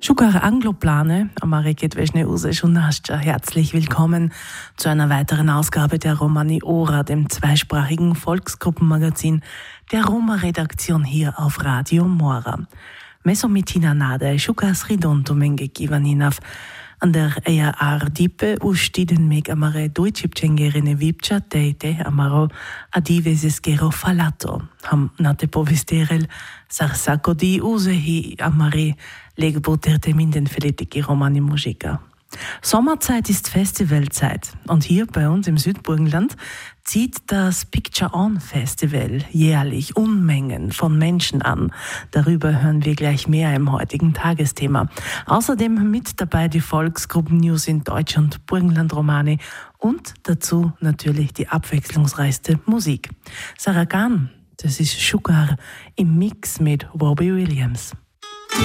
Shukar Angloplane, Ameriket Veschne Usesh und Nascha, herzlich willkommen zu einer weiteren Ausgabe der Romani Ora, dem zweisprachigen Volksgruppenmagazin der Roma-Redaktion hier auf Radio Mora. Mesomitina nade, Shukars Ridonto menge Givaninav, an der EAR Dipe ustiden meg amare Deutschipchengerine Vipcha teite amaro adiveses gero falato. Ham nate povisterel sarsako di usehi amare legboter minden felitiki romani Musiker. Sommerzeit ist Festivalzeit und hier bei uns im Südburgenland zieht das Picture On Festival jährlich Unmengen von Menschen an. Darüber hören wir gleich mehr im heutigen Tagesthema. Außerdem mit dabei die Volksgruppen-News in Deutsch und Burgenland-Romani und dazu natürlich die abwechslungsreichste Musik. Sarah Khan, das ist Shukar im Mix mit Robbie Williams.